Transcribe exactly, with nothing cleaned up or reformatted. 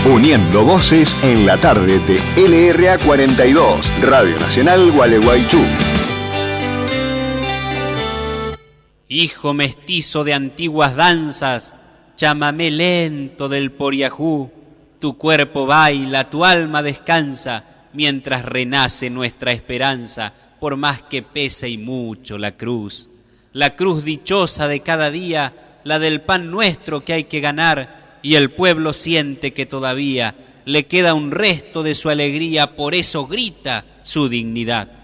Uniendo voces en la tarde de L R A cuarenta y dos, Radio Nacional Gualeguaychú. Hijo mestizo de antiguas danzas, chamamé lento del Poriajú, tu cuerpo baila, tu alma descansa, mientras renace nuestra esperanza, por más que pese y mucho la cruz. La cruz dichosa de cada día, la del pan nuestro que hay que ganar, y el pueblo siente que todavía le queda un resto de su alegría, por eso grita su dignidad.